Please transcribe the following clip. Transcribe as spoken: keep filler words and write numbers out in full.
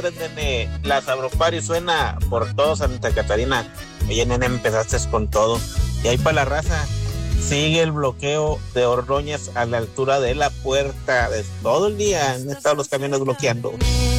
Nene, la Sabropari suena por todo Santa Catarina. Oye, nene, empezaste con todo. Y ahí para la raza, sigue el bloqueo de Ordóñez a la altura de la puerta. De todo el día han estado los camiones bloqueando.